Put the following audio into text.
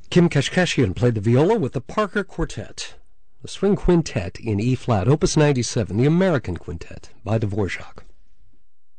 Kim Kashkashian played the viola with the Parker Quartet, the String Quintet in E-flat, Opus 97, the American Quintet by Dvorak.